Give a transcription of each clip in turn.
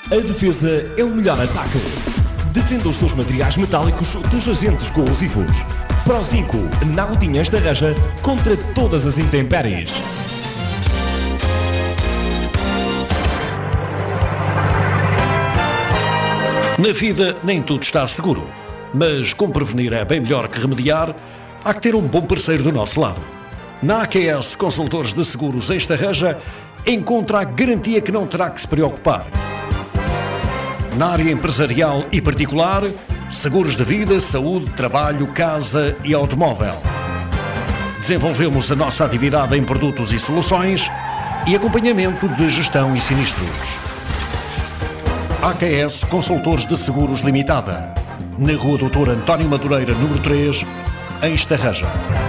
A defesa é o melhor ataque. Defenda os seus materiais metálicos dos agentes corrosivos. Pro 5, Nautinha Estarraja contra todas as intempéries. Na vida nem tudo está seguro, mas como prevenir é bem melhor que remediar, há que ter um bom parceiro do nosso lado. Na AQS Consultores de Seguros em Estarraja, encontra a garantia que não terá que se preocupar. Na área empresarial e particular, seguros de vida, saúde, trabalho, casa e automóvel. Desenvolvemos a nossa atividade em produtos e soluções e acompanhamento de gestão e sinistros. AQS Consultores de Seguros Limitada, na Rua Doutor António Madureira, número 3, em Estarraja.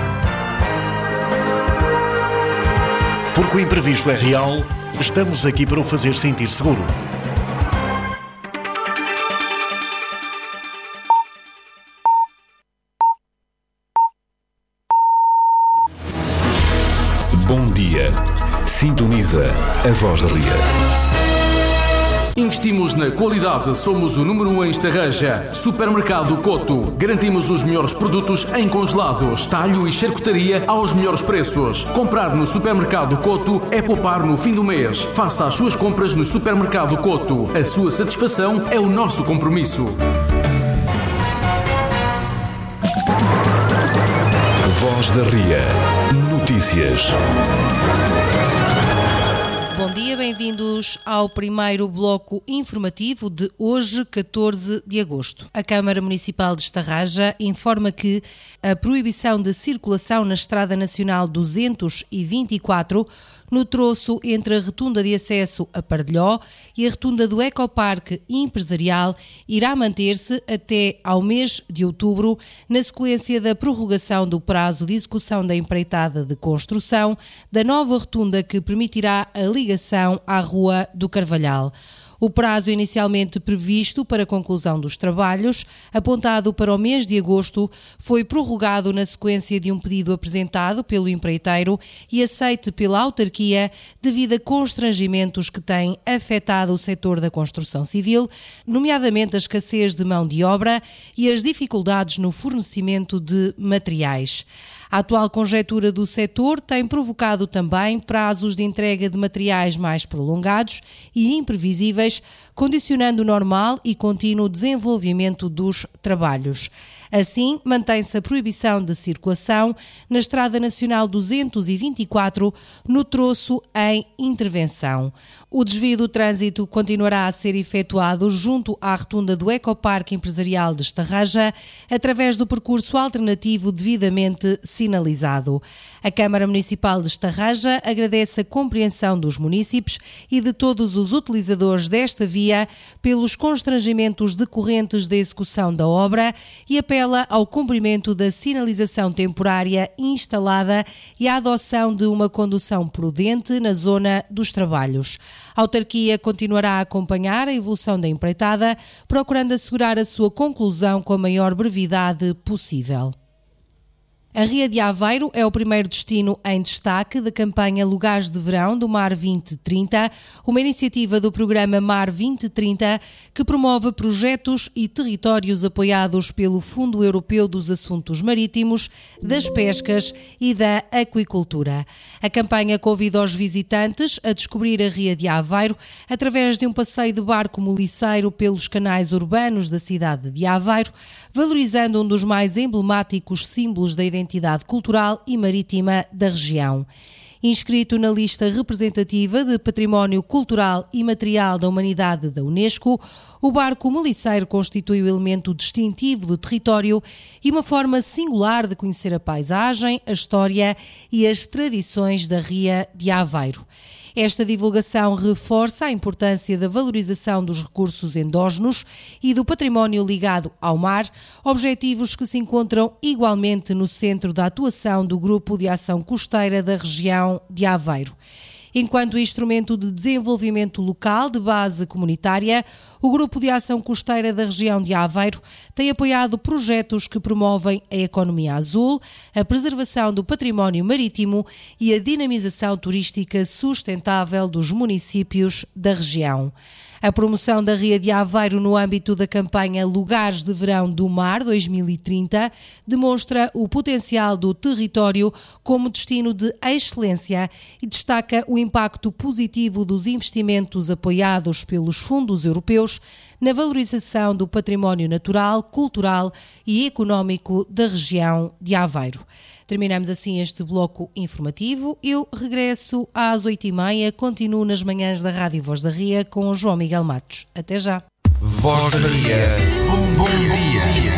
Porque o imprevisto é real, estamos aqui para o fazer sentir seguro. Bom dia. Sintoniza a Voz da Ria. Investimos na qualidade, somos o número 1 em Estarraja. Supermercado Coto. Garantimos os melhores produtos em congelados, talho e charcutaria aos melhores preços. Comprar no Supermercado Coto é poupar no fim do mês. Faça as suas compras no Supermercado Coto. A sua satisfação é o nosso compromisso. Voz da Ria. Notícias. Bom dia, bem-vindos ao primeiro bloco informativo de hoje, 14 de agosto. A Câmara Municipal de Estarraja informa que a proibição de circulação na Estrada Nacional 224 no troço entre a rotunda de acesso a Pardelhó e a rotunda do Ecoparque Empresarial irá manter-se até ao mês de outubro, na sequência da prorrogação do prazo de execução da empreitada de construção da nova rotunda que permitirá a ligação à Rua do Carvalhal. O prazo inicialmente previsto para a conclusão dos trabalhos, apontado para o mês de agosto, foi prorrogado na sequência de um pedido apresentado pelo empreiteiro e aceite pela autarquia devido a constrangimentos que têm afetado o setor da construção civil, nomeadamente a escassez de mão de obra e as dificuldades no fornecimento de materiais. A atual conjectura do setor tem provocado também prazos de entrega de materiais mais prolongados e imprevisíveis, condicionando o normal e contínuo desenvolvimento dos trabalhos. Assim, mantém-se a proibição de circulação na Estrada Nacional 224, no troço em intervenção. O desvio do trânsito continuará a ser efetuado junto à rotunda do Ecoparque Empresarial de Estarraja, através do percurso alternativo devidamente sinalizado. A Câmara Municipal de Estarraja agradece a compreensão dos munícipes e de todos os utilizadores desta via pelos constrangimentos decorrentes da execução da obra e apela ao cumprimento da sinalização temporária instalada e à adoção de uma condução prudente na zona dos trabalhos. A autarquia continuará a acompanhar a evolução da empreitada, procurando assegurar a sua conclusão com a maior brevidade possível. A Ria de Aveiro é o primeiro destino em destaque da campanha Lugares de Verão do Mar 2030, uma iniciativa do programa Mar 2030 que promove projetos e territórios apoiados pelo Fundo Europeu dos Assuntos Marítimos, das Pescas e da Aquicultura. A campanha convida os visitantes a descobrir a Ria de Aveiro através de um passeio de barco moliceiro pelos canais urbanos da cidade de Aveiro, valorizando um dos mais emblemáticos símbolos da identidade cultural e marítima da região. Inscrito na lista representativa de Património Cultural e Material da Humanidade da Unesco, o barco moliceiro constitui o elemento distintivo do território e uma forma singular de conhecer a paisagem, a história e as tradições da Ria de Aveiro. Esta divulgação reforça a importância da valorização dos recursos endógenos e do património ligado ao mar, objetivos que se encontram igualmente no centro da atuação do Grupo de Ação Costeira da região de Aveiro. Enquanto instrumento de desenvolvimento local de base comunitária, o Grupo de Ação Costeira da região de Aveiro tem apoiado projetos que promovem a economia azul, a preservação do património marítimo e a dinamização turística sustentável dos municípios da região. A promoção da Ria de Aveiro no âmbito da campanha Lugares de Verão do Mar 2030 demonstra o potencial do território como destino de excelência e destaca o impacto positivo dos investimentos apoiados pelos fundos europeus na valorização do património natural, cultural e económico da região de Aveiro. Terminamos assim este bloco informativo. Eu regresso às 8h30, continuo nas manhãs da Rádio Voz da Ria com o João Miguel Matos. Até já. Voz da Ria. Bom dia.